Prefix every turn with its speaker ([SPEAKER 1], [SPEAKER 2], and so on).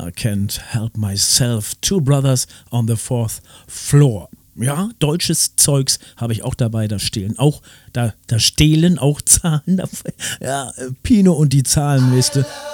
[SPEAKER 1] Can't Help Myself. Two Brothers on the Fourth Floor. Ja, deutsches Zeugs habe ich auch dabei, da stehlen auch Zahlen. Ja, Pino und die Zahlenliste.